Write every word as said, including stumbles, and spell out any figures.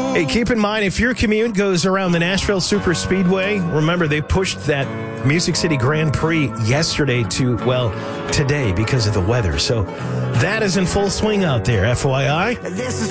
Hey, keep in mind, if your commute goes around the Nashville Super Speedway, remember they pushed that Music City Grand Prix yesterday to, well, today because of the weather. So that is in full swing out there, F Y I.